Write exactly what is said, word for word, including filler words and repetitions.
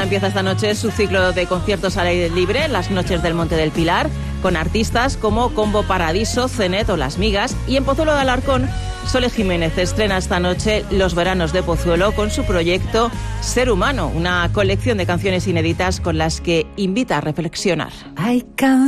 empieza esta noche su ciclo de conciertos al aire libre, Las Noches del Monte del Pilar, con artistas como Combo Paradiso, Cenet o Las Migas. Y en Pozuelo de Alarcón, Sole Jiménez estrena esta noche Los Veranos de Pozuelo con su proyecto Ser Humano, una colección de canciones inéditas con las que invita a reflexionar. Hay can